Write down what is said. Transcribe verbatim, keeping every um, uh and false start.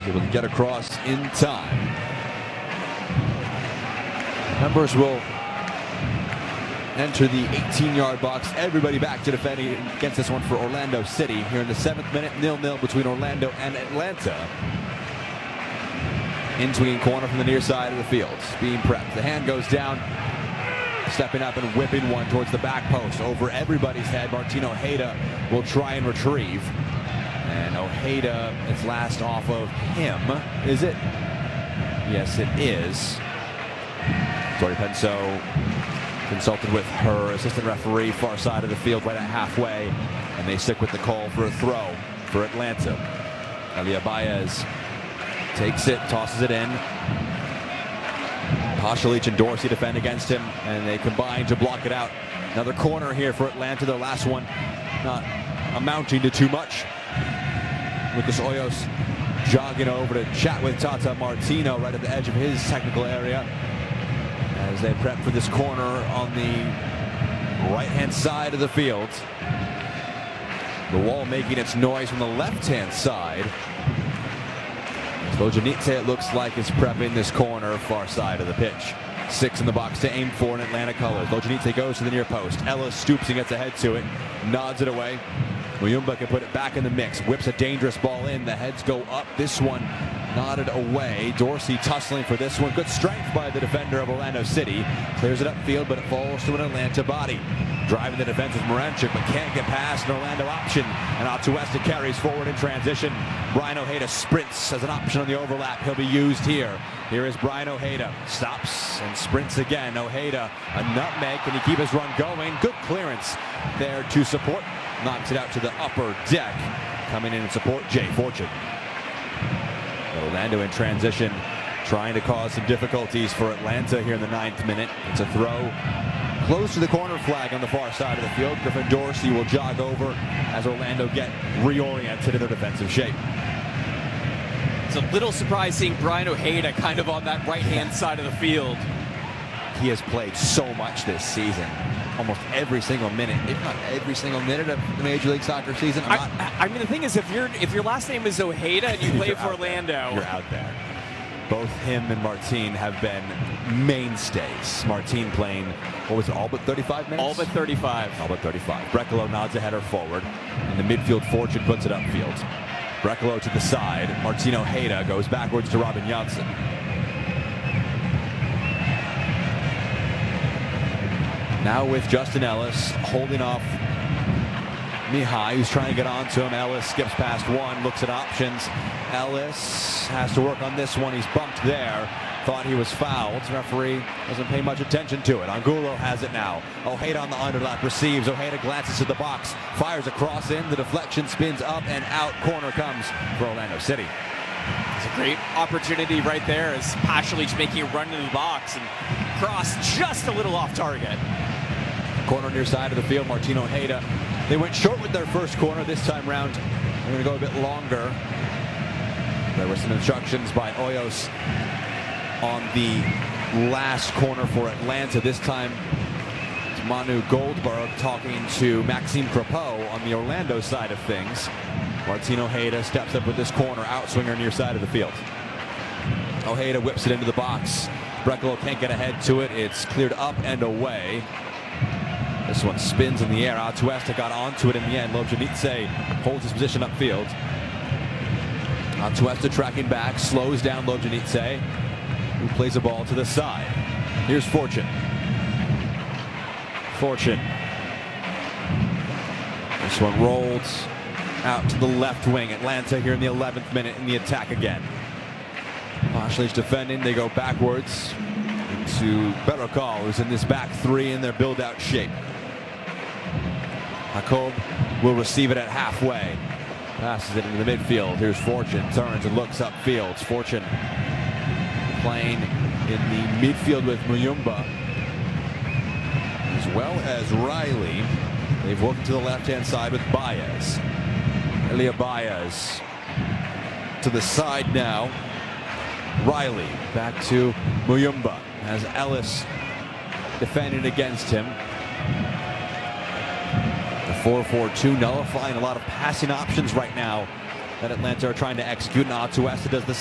able to get across in time. Members will enter the eighteen yard box. Everybody back to defending against this one for Orlando City here in the seventh minute, nil nil between Orlando and Atlanta. In swinging corner from the near side of the field. Being prepped. The hand goes down. Stepping up and whipping one towards the back post. Over everybody's head. Martin Ojeda will try and retrieve. And Ojeda, it's last off of him. Is it? Yes, it is. Tori Penso consulted with her assistant referee far side of the field right at halfway. And they stick with the call for a throw for Atlanta. Elia Baez takes it, tosses it in. Pasalic and Dorsey defend against him, and they combine to block it out. Another corner here for Atlanta. The last one not amounting to too much. Lucas Hoyos jogging over to chat with Tata Martino right at the edge of his technical area as they prep for this corner on the right-hand side of the field. The wall making its noise from the left-hand side. Lojanice, it looks like, is prepping this corner far side of the pitch. Six in the box to aim for in Atlanta colors. Lojanice goes to the near post. Ellis stoops and gets ahead to it. Nods it away. Muyumba can put it back in the mix. Whips a dangerous ball in. The heads go up. This one nodded away. Dorsey tussling for this one. Good strength by the defender of Orlando City. Clears it upfield, but it falls to an Atlanta body. Driving the defense is Moranchuk, but can't get past an Orlando option. And Atuesta carries forward in transition. Brian Ojeda sprints as an option on the overlap. He'll be used here. Here is Brian Ojeda. Stops and sprints again. Ojeda, a nutmeg. Can he keep his run going? Good clearance there to support. Knocks it out to the upper deck. Coming in and support, Jay Fortune. Orlando in transition, trying to cause some difficulties for Atlanta here in the ninth minute. It's a throw close to the corner flag on the far side of the field. Griffin Dorsey will jog over as Orlando get reoriented in their defensive shape. It's a little surprising Brian Ojeda kind of on that right-hand side of the field. He has played so much this season. Almost every single minute, if not every single minute of the Major League Soccer season. I'm I, not, I mean, the thing is, if, you're, if your last name is Ojeda and you play for Orlando. There. You're out there. Both him and Martin have been mainstays. Martin playing, what was it, all but thirty-five minutes? All but thirty-five. All but thirty-five. Brekalo nods a header forward, and the midfield Fortune puts it upfield. Brekalo to the side. Martin Ojeda goes backwards to Robin Janssen. Now with Justin Ellis holding off Mihai, who's trying to get onto him. Ellis skips past one, looks at options. Ellis has to work on this one. He's bumped there. Thought he was fouled. Referee doesn't pay much attention to it. Angulo has it now. Ojeda on the underlap, receives. Ojeda glances to the box, fires a cross in. The deflection spins up and out. Corner comes for Orlando City. It's a great opportunity right there as Pasalic making a run into the box and cross just a little off target. Corner near side of the field, Martin Ojeda. They went short with their first corner. This time round, they're going to go a bit longer. There were some instructions by Hoyos on the last corner for Atlanta. This time, it's Manu Goldberg talking to Maxime Crepeau on the Orlando side of things. Martin Ojeda steps up with this corner, outswinger near side of the field. Ojeda whips it into the box. Brekalo can't get ahead to it. It's cleared up and away. This one spins in the air. Atuesta got onto it in the end. Lojanice holds his position upfield. Atuesta tracking back, slows down Lojanice, who plays the ball to the side. Here's Fortune. Fortune. This one rolled out to the left wing. Atlanta here in the eleventh minute in the attack again. Pasalic defending. They go backwards into Berrocal, who's in this back three in their build-out shape. Jacob will receive it at halfway. Passes it into the midfield. Here's Fortune. Turns and looks upfield. Fortune playing in the midfield with Muyumba, as well as Riley. They've worked to the left-hand side with Baez. Elia Baez to the side now. Riley back to Muyumba as Ellis defended against him. The four four two nullifying a lot of passing options right now that Atlanta are trying to execute, and Atuesta does the